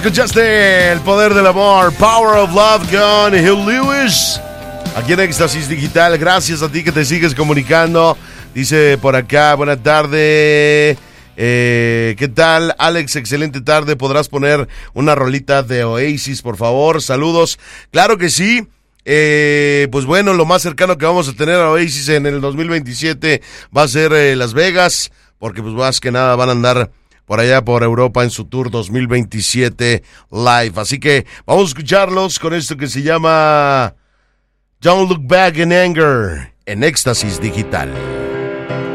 Escuchaste el poder del amor, Power of Love con Hugh Lewis, aquí en Éxtasis Digital. Gracias a ti que te sigues comunicando. Dice por acá, buena tarde. ¿Qué tal, Alex? Excelente tarde. ¿Podrás poner una rolita de Oasis, por favor? Saludos. Claro que sí. Pues bueno, lo más cercano que vamos a tener a Oasis en el 2027 va a ser Las Vegas, porque pues más que nada van a andar por allá por Europa en su tour 2027 live. Así que vamos a escucharlos con esto que se llama Don't Look Back in Anger en Éxtasis Digital.